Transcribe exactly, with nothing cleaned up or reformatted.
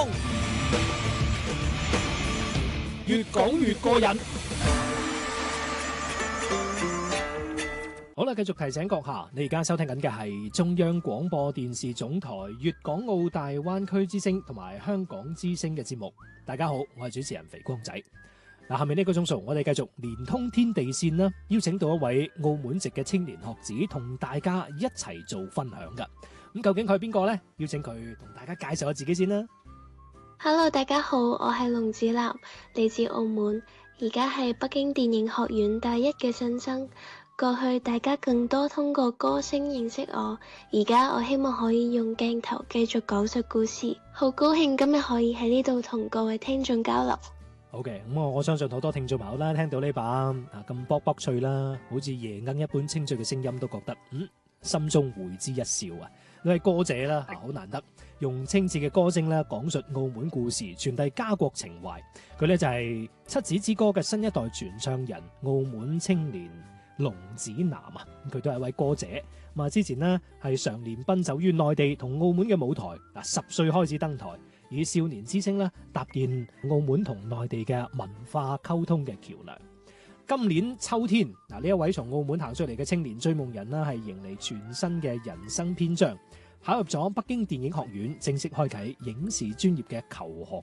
風，越講越過癮。好啦，繼續提醒閣下，你而家收聽緊嘅係中央廣播電視總台粵港澳大灣區之聲同埋香港之聲嘅節目。大家好，我係主持人肥光仔。嗱，下面呢個鐘數，我哋繼續連通天地線啦，邀請到一位澳門籍嘅青年學子，同大家一齊做分享噶。咁究竟佢係邊個呢？邀請佢同大家介紹下自己先啦。 Hello， 大家好，我係龍子南，嚟自澳門，而家係北京電影學院大一嘅新生。過去大家更多通過歌聲認識我，而家我希望可以用鏡頭繼續講述故事。好高興今日可以喺呢度同各位聽眾交流。 好嘅，咁我我相信好多聽眾朋友啦，聽到呢把啊咁卜卜脆啦，好似夜鶯一般清脆嘅聲音，都覺得嗯心中會之一笑啊！你係歌者啦，好難得用清澈嘅歌聲啦，講述澳門故事，傳遞家國情懷。佢呢就係七子之歌嘅新一代傳唱人，澳門青年龍子南啊，佢都係一位歌者。咁啊，之前呢係常年奔走於內地同澳門嘅舞台，嗱十歲開始登台，以少年之聲咧搭建澳門同內地嘅文化溝通嘅橋梁。今年秋天，嗱呢一位從澳門行出嚟嘅青年追夢人啦，係迎嚟全新嘅人生篇章，考入咗北京電影學院，正式開啟影視專業嘅求學